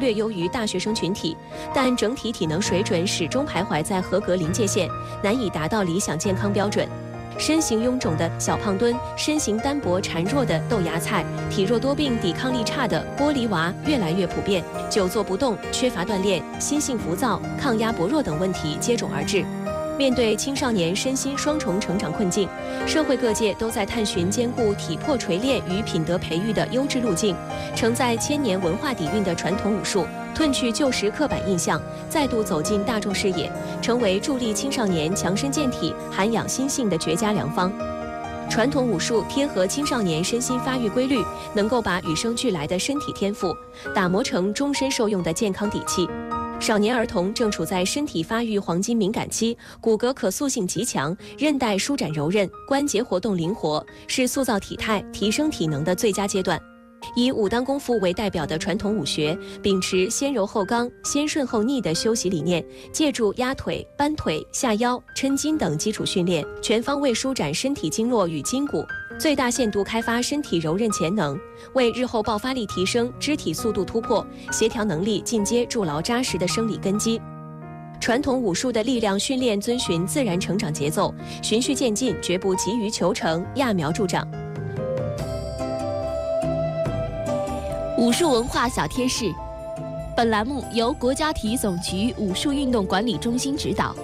略优于大学生群体，但整体体能水准始终徘徊在合格临界线，难以达到理想健康标准。身形臃肿的小胖墩，身形单薄孱弱的豆芽菜，体弱多病、抵抗力差的玻璃娃越来越普遍，久坐不动、缺乏锻炼、心性浮躁、抗压薄弱等问题接踵而至。面对青少年身心双重成长困境，社会各界都在探寻兼顾体魄锤炼与品德培育的优质路径，承载千年文化底蕴的传统武术，褪去旧时刻板印象，再度走进大众视野，成为助力青少年强身健体、涵养心性的绝佳良方。传统武术贴合青少年身心发育规律，能够把与生俱来的身体天赋打磨成终身受用的健康底气。少年儿童正处在身体发育黄金敏感期，骨骼可塑性极强，韧带舒展柔韧，关节活动灵活，是塑造体态、提升体能的最佳阶段。以武当功夫为代表的传统武学，秉持先柔后刚、先顺后逆的修习理念，借助压腿、搬腿、下腰、抻筋等基础训练，全方位舒展身体经络与筋骨，最大限度开发身体柔韧潜能，为日后爆发力提升、肢体速度突破、协调能力进阶筑牢扎实的生理根基。传统武术的力量训练遵循自然成长节奏，循序渐进，绝不急于求成、揠苗助长。 武术文化小贴士，本栏目由国家体育总局武术运动管理中心指导。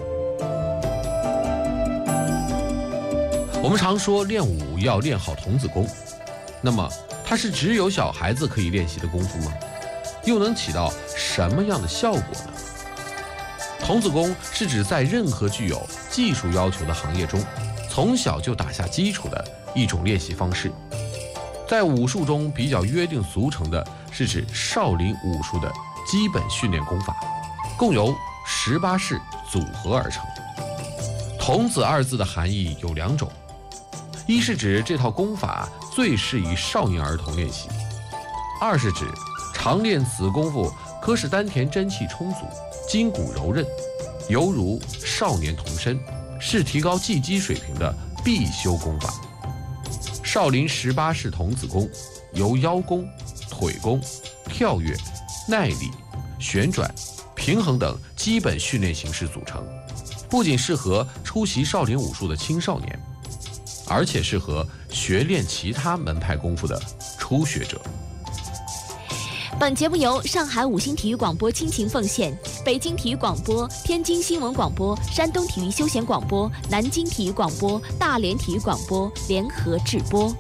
我们常说练武要练好童子功，那么它是只有小孩子可以练习的功夫吗？又能起到什么样的效果呢？童子功是指在任何具有技术要求的行业中，从小就打下基础的一种练习方式。在武术中比较约定俗成的是指少林武术的基本训练功法，共由18式组合而成。童子二字的含义有两种，一是指这套功法最适宜少年儿童练习，二是指常练此功夫可使丹田真气充足，筋骨柔韧，犹如少年童身，是提高技击水平的必修功法。少林18式童子功由腰功、腿功、跳跃、耐力、旋转、平衡等基本训练形式组成，不仅适合出习少林武术的青少年，而且适合学练其他门派功夫的初学者。 本节目由上海五星体育广播倾情奉献，北京体育广播、天津新闻广播、山东体育休闲广播、南京体育广播、大连体育广播联合制播。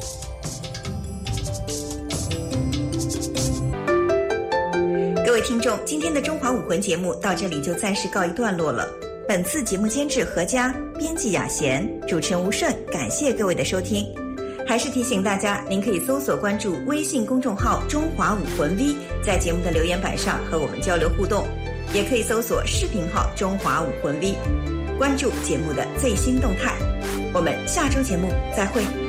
各位听众，今天的中华武魂节目到这里就暂时告一段落了。本次节目监制何佳，编辑雅贤，主持人吴顺，感谢各位的收听。还是提醒大家，您可以搜索关注微信公众号中华武魂 V， 在节目的留言板上和我们交流互动，也可以搜索视频号中华武魂 V， 关注节目的最新动态。我们下周节目再会。